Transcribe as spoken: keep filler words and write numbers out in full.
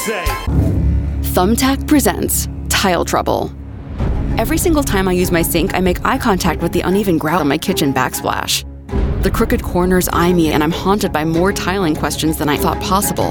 say? Thumbtack presents Tile Trouble. Every single time I use my sink, I make eye contact with the uneven grout on my kitchen backsplash. The crooked corners eye me, and I'm haunted by more tiling questions than I thought possible.